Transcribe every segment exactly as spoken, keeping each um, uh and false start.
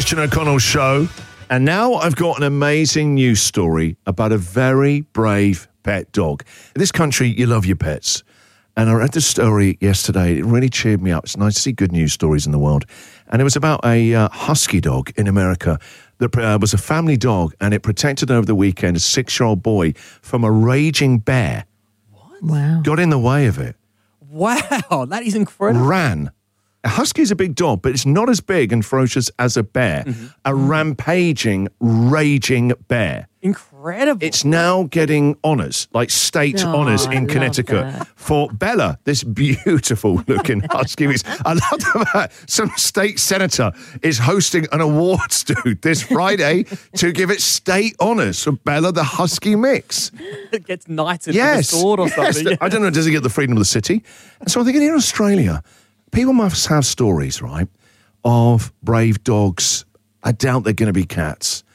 Christian O'Connell Show. And now I've got an amazing news story about a very brave pet dog. In this country, you love your pets. And I read the story yesterday. It really cheered me up. It's nice to see good news stories in the world. And it was about a uh, husky dog in America that uh, was a family dog, and it protected over the weekend a six-year-old boy from a raging bear. What? Wow. Got in the way of it. Wow, that is incredible. Ran. A husky is a big dog, but it's not as big and ferocious as a bear. Mm-hmm. A rampaging, raging bear. Incredible. It's now getting honours, like state oh, honours in Connecticut that. for Bella, this beautiful-looking husky. I love that some state senator is hosting an awards, dude, this Friday to give it state honours for Bella, the husky mix. It gets knighted yes, with a sword or yes. something. I don't know, does it get the freedom of the city? And so I'm thinking, in Australia, people must have stories, right, of brave dogs. I doubt they're going to be cats.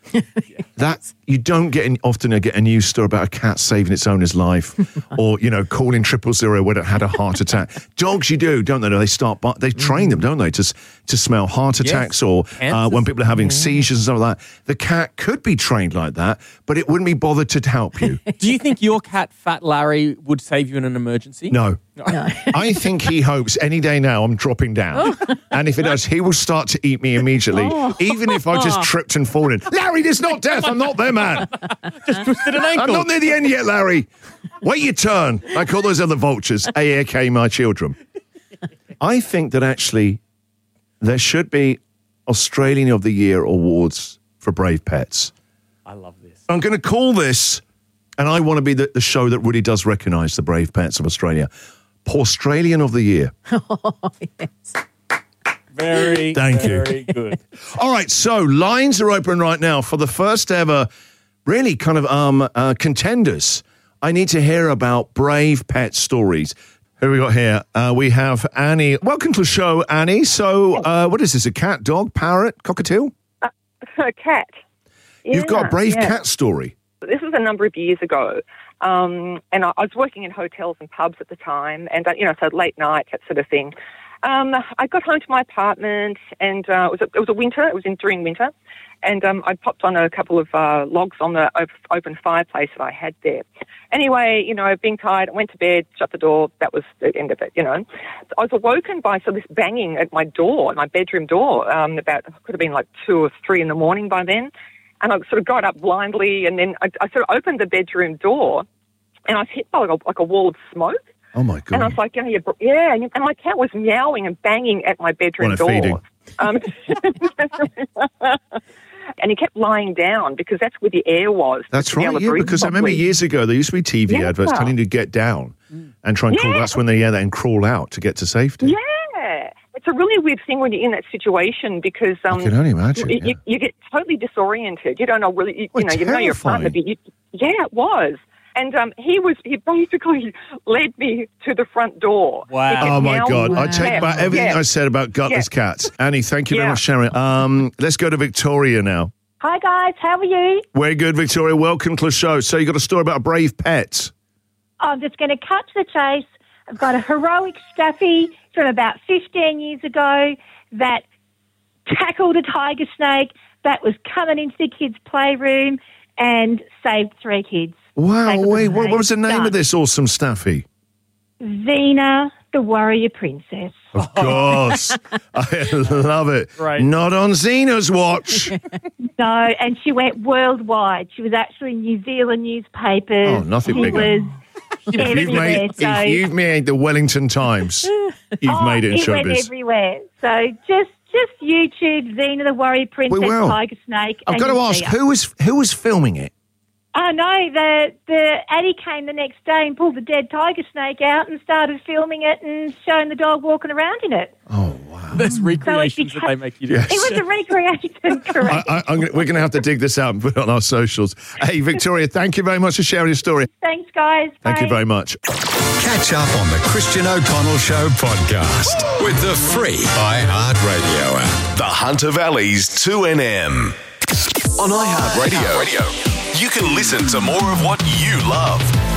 That you don't get in, often get a news story about a cat saving its owner's life, or you know calling triple zero when it had a heart attack. Dogs, you do, don't they? They start, but they train them, don't they, to to smell heart attacks, yes. or uh, when people are having seizures and stuff like that. The cat could be trained like that, but it wouldn't be bothered to help you. Do you think your cat, Fat Larry, would save you in an emergency? No. No. I think he hopes any day now I'm dropping down. Oh. And if it does, he will start to eat me immediately, oh. even if I just tripped and fallen. Larry, this is not death. I'm not there, man. Just twisted an ankle. I'm not near the end yet, Larry. Wait your turn. Like all those other vultures, A A K my children. I think that actually there should be Australian of the Year awards for brave pets. I love this. I'm going to call this, and I want to be the, the show that really does recognise the brave pets of Australia, Australian of the Year. Oh, yes. Very, Thank very you. good. All right, so lines are open right now for the first ever, really kind of um uh, contenders. I need to hear about brave pet stories. Who we got here? Uh, we have Annie. Welcome to the show, Annie. So, uh, what is this? A cat, dog, parrot, cockatiel? Uh, a cat. Yeah, You've got a brave yeah. cat story. This was a number of years ago, um, and I, I was working in hotels and pubs at the time, and, uh, you know, so late night, that sort of thing. Um, I got home to my apartment, and uh, it, was a, it was a winter, it was in during winter, and um, I popped on a couple of uh, logs on the open fireplace that I had there. Anyway, you know, being tired, I went to bed, shut the door, that was the end of it, you know. I was awoken by so this banging at my door, my bedroom door, um, about, could have been like two or three in the morning by then. And I sort of got up blindly, and then I, I sort of opened the bedroom door, and I was hit by like a, like a wall of smoke. Oh, my God. And I was like, you know, you're, yeah, and, and my cat was meowing and banging at my bedroom what a door. Feeding. Um, and he kept lying down because that's where the air was. That's right, yeah, because I remember years ago there used to be T V yeah. adverts telling you to get down and try and crawl. Yeah. That's when they yeah, and crawl out to get to safety. Yeah. It's a really weird thing when you're in that situation because um, I can only imagine. You, yeah. you, you get totally disoriented. You don't know really, you, well, you know, you know your partner. But you, yeah, it was. And um, he was, he basically led me to the front door. Wow. Oh, my God. Wow. I take back everything yeah. I said about gutless yeah. cats. Annie, thank you yeah. very much, Sharon. Um, let's go to Victoria now. Hi, guys. How are you? We're good, Victoria. Welcome to the show. So you got a story about a brave pet. I'm just going to cut to the chase. I've got a heroic Staffy from about fifteen years ago that tackled a tiger snake that was coming into the kids' playroom and saved three kids. Wow, Tackled wait, the what, what was the name Done. of this awesome Staffy? Xena, the warrior princess. Of course. I love it. Right. Not on Xena's watch. No, and she went worldwide. She was actually in New Zealand newspapers. Oh, nothing she bigger. Was If you've, everywhere, made, so, if you've made the Wellington Times, you've oh, made it in it went showbiz. everywhere. So just just YouTube, Xena, the warrior princess, We will. tiger snake. I've and got to you'll ask, see her. who was who was filming it? Oh, no, the, the Addy came the next day and pulled the dead tiger snake out and started filming it and showing the dog walking around in it. Oh, wow. There's recreations So it that they make you do. Yes. It was a recreation, correct. I, I, I'm gonna, we're going to have to dig this out and put it on our socials. Hey, Victoria, thank you very much for sharing your story. Thanks, guys. Thank Bye. you very much. Catch up on the Christian O'Connell Show podcast with the free iHeartRadio app. The Hunter Valley's two N M. On iHeartRadio, you can listen to more of what you love.